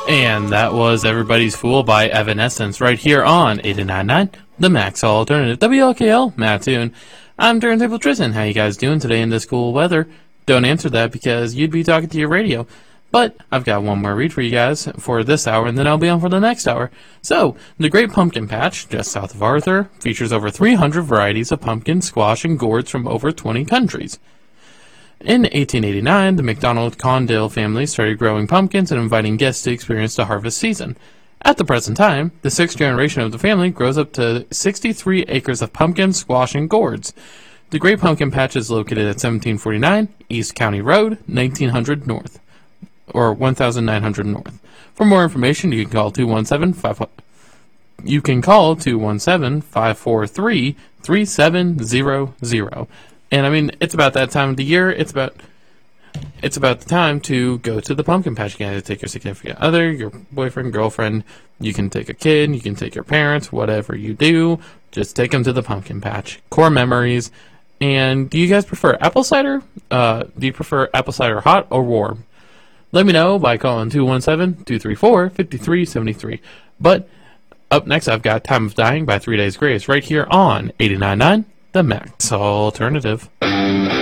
And that was Everybody's Fool by Evanescence right here on 89.9, the Max Alternative, WLKL, Mattoon. I'm Turntable Tristan. How you guys doing today in this cool weather? Don't answer that because you'd be talking to your radio. But I've got one more read for you guys for this hour, and then I'll be on for the next hour. So, the Great Pumpkin Patch, just south of Arthur, features over 300 varieties of pumpkin, squash, and gourds from over 20 countries. In 1889, the McDonald Condell family started growing pumpkins and inviting guests to experience the harvest season. At the present time, the sixth generation of the family grows up to 63 acres of pumpkin, squash, and gourds. The Great Pumpkin Patch is located at 1749 East County Road, 1900 North, or 1900 North. For more information, you can call 217-543-3700. And I mean, it's about that time of the year. It's about the time to go to the pumpkin patch. You can either take your significant other, your boyfriend, girlfriend. You can take a kid. You can take your parents. Whatever you do, just take them to the pumpkin patch. Core memories. And do you guys prefer apple cider? Do you prefer apple cider hot or warm? Let me know by calling 217-234-5373. But up next, I've got Time of Dying by 3 Days Grace right here on 89.9, the Max Alternative.